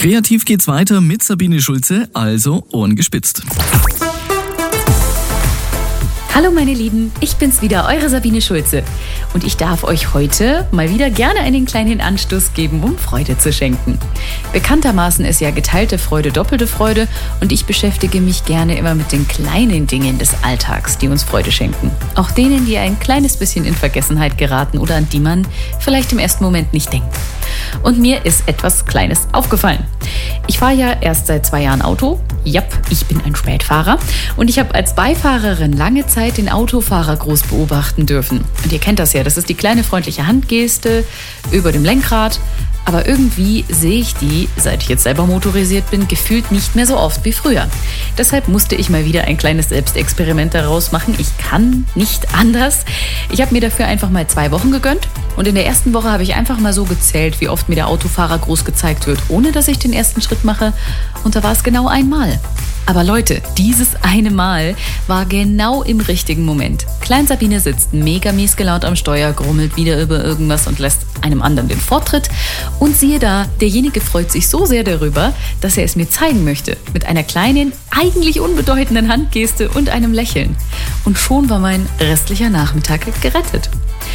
Kreativ geht's weiter mit Sabine Schulze, also Ohren gespitzt. Hallo meine Lieben, ich bin's wieder, eure Sabine Schulze. Und ich darf euch heute mal wieder gerne einen kleinen Anstoß geben, um Freude zu schenken. Bekanntermaßen ist ja geteilte Freude doppelte Freude und ich beschäftige mich gerne immer mit den kleinen Dingen des Alltags, die uns Freude schenken. Auch denen, die ein kleines bisschen in Vergessenheit geraten oder an die man vielleicht im ersten Moment nicht denkt. Und mir ist etwas Kleines aufgefallen. Ich fahre ja erst seit 2 Jahren Auto. Japp, ich bin ein Spätfahrer. Und ich habe als Beifahrerin lange Zeit den Autofahrer groß beobachten dürfen. Und ihr kennt das ja, das ist die kleine freundliche Handgeste über dem Lenkrad. Aber irgendwie sehe ich die, seit ich jetzt selber motorisiert bin, gefühlt nicht mehr so oft wie früher. Deshalb musste ich mal wieder ein kleines Selbstexperiment daraus machen. Ich kann nicht anders. Ich habe mir dafür einfach mal 2 Wochen gegönnt. Und in der ersten Woche habe ich einfach mal so gezählt, wie oft mir der Autofahrer groß gezeigt wird, ohne dass ich den ersten Schritt mache. Und da war es genau einmal. Aber Leute, dieses eine Mal war genau im richtigen Moment. Klein Sabine sitzt mega mies gelaunt am Steuer, grummelt wieder über irgendwas und lässt einem anderen den Vortritt. Und siehe da, derjenige freut sich so sehr darüber, dass er es mir zeigen möchte. Mit einer kleinen, eigentlich unbedeutenden Handgeste und einem Lächeln. Und schon war mein restlicher Nachmittag gerettet.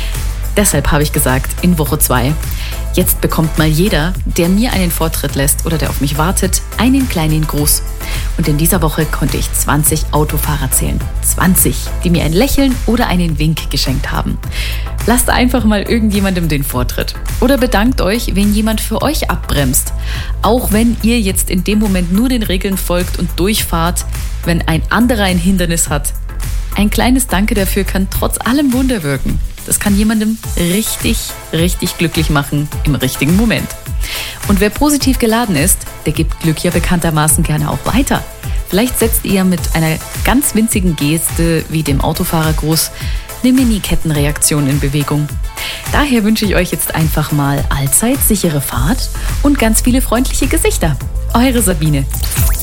Deshalb habe ich gesagt, in Woche 2, jetzt bekommt mal jeder, der mir einen Vortritt lässt oder der auf mich wartet, einen kleinen Gruß. Und in dieser Woche konnte ich 20 Autofahrer zählen. 20, die mir ein Lächeln oder einen Wink geschenkt haben. Lasst einfach mal irgendjemandem den Vortritt. Oder bedankt euch, wenn jemand für euch abbremst. Auch wenn ihr jetzt in dem Moment nur den Regeln folgt und durchfahrt, wenn ein anderer ein Hindernis hat. Ein kleines Danke dafür kann trotz allem Wunder wirken. Das kann jemandem richtig, richtig glücklich machen im richtigen Moment. Und wer positiv geladen ist, der gibt Glück ja bekanntermaßen gerne auch weiter. Vielleicht setzt ihr mit einer ganz winzigen Geste wie dem Autofahrergruß eine Mini-Kettenreaktion in Bewegung. Daher wünsche ich euch jetzt einfach mal allzeit sichere Fahrt und ganz viele freundliche Gesichter. Eure Sabine.